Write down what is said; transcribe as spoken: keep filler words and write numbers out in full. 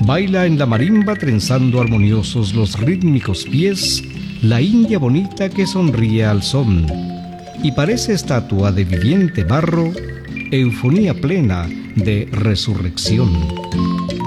Baila en la marimba trenzando armoniosos los rítmicos pies, la india bonita que sonríe al son, y parece estatua de viviente barro, eufonía plena de resurrección.